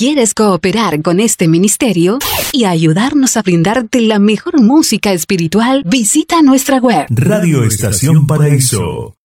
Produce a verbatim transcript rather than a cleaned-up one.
quieres cooperar con este ministerio y ayudarnos a brindarte la mejor música espiritual, visita nuestra web Radio Estación Paraíso.